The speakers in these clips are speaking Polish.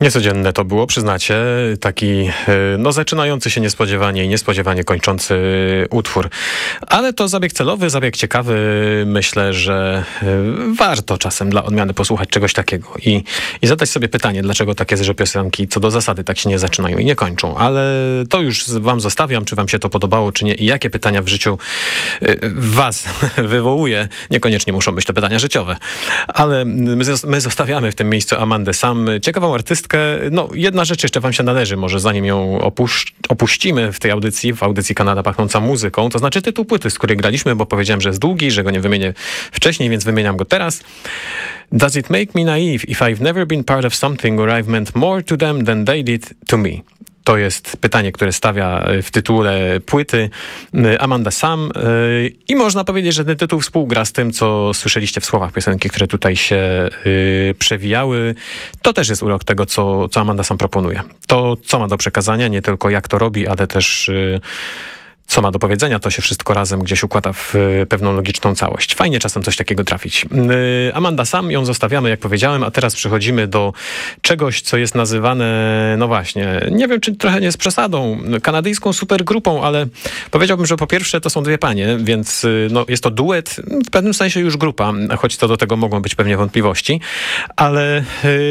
Niecodzienne to było, przyznacie, taki zaczynający się niespodziewanie i niespodziewanie kończący utwór. Ale to zabieg celowy, zabieg ciekawy. Myślę, że warto czasem dla odmiany posłuchać czegoś takiego i zadać sobie pytanie, dlaczego takie piosenki co do zasady tak się nie zaczynają i nie kończą. Ale to już wam zostawiam, czy wam się to podobało, czy nie i jakie pytania w życiu was wywołuje. Niekoniecznie muszą być to pytania życiowe. Ale my zostawiamy w tym miejscu Amandę Sam, ciekawą artystkę. Jedna rzecz jeszcze wam się należy, może zanim ją opuścimy w audycji Kanada Pachnąca Muzyką, to znaczy tytuł płyty, z której graliśmy, bo powiedziałem, że jest długi, że go nie wymienię wcześniej, więc wymieniam go teraz. Does it make me naive if I've never been part of something where I've meant more to them than they did to me? To jest pytanie, które stawia w tytule płyty Amanda Sam i można powiedzieć, że ten tytuł współgra z tym, co słyszeliście w słowach piosenki, które tutaj się przewijały. To też jest urok tego, co Amanda Sam proponuje. To, co ma do przekazania, nie tylko jak to robi, ale też co ma do powiedzenia, to się wszystko razem gdzieś układa w pewną logiczną całość. Fajnie czasem coś takiego trafić. Amanda Sam, ją zostawiamy, jak powiedziałem, a teraz przechodzimy do czegoś, co jest nazywane, nie wiem, czy trochę nie z przesadą, kanadyjską supergrupą, ale powiedziałbym, że po pierwsze to są dwie panie, więc jest to duet, w pewnym sensie już grupa, choć co do tego mogą być pewnie wątpliwości, ale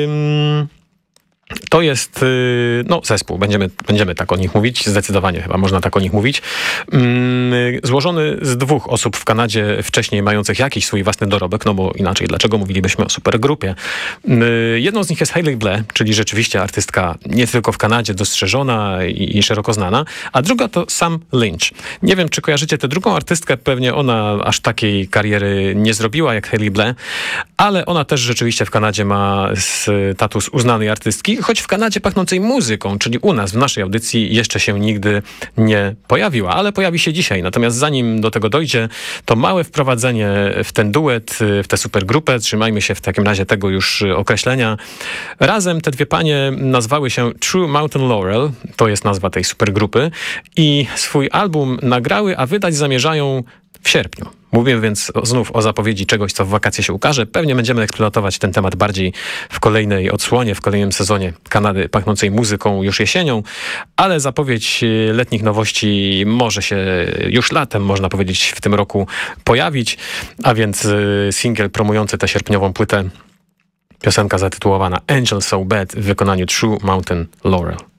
to jest zespół, będziemy tak o nich mówić, zdecydowanie chyba można tak o nich mówić, złożony z dwóch osób w Kanadzie wcześniej mających jakiś swój własny dorobek, bo inaczej, dlaczego mówilibyśmy o supergrupie. Jedną z nich jest Hayley Ble, czyli rzeczywiście artystka nie tylko w Kanadzie dostrzeżona i szeroko znana, a druga to Sam Lynch. Nie wiem, czy kojarzycie tę drugą artystkę, pewnie ona aż takiej kariery nie zrobiła jak Hayley Ble, ale ona też rzeczywiście w Kanadzie ma status uznanej artystki, choć w Kanadzie pachnącej muzyką, czyli u nas, w naszej audycji, jeszcze się nigdy nie pojawiła, ale pojawi się dzisiaj. Natomiast zanim do tego dojdzie, to małe wprowadzenie w ten duet, w tę supergrupę. Trzymajmy się w takim razie tego już określenia. Razem te dwie panie nazwały się True Mountain Laurel, to jest nazwa tej supergrupy, i swój album nagrały, a wydać zamierzają w sierpniu. Mówię więc znów o zapowiedzi czegoś, co w wakacje się ukaże. Pewnie będziemy eksploatować ten temat bardziej w kolejnej odsłonie, w kolejnym sezonie Kanady Pachnącej Muzyką już jesienią, ale zapowiedź letnich nowości może się już latem, można powiedzieć, w tym roku pojawić, a więc singiel promujący tę sierpniową płytę, piosenka zatytułowana Angel So Bad w wykonaniu True Mountain Laurel.